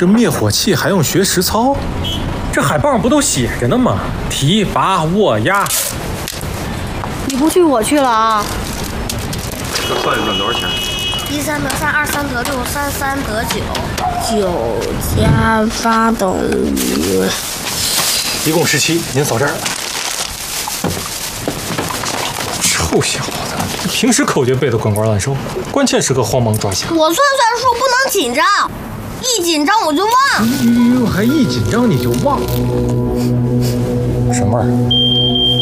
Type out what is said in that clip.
这灭火器还用学实操？这海报上不都写着呢吗？提拔握压。 你不去我去了啊！ 这算一算多少钱 ？13得3，23得6，33得9，9 加8等于一共17，您扫这儿。臭小子，平时口诀背得滚瓜烂熟，关键时刻慌忙抓瞎。 我算数不能紧张，一紧张我就忘。 哟，还一紧张你就忘？什么味儿？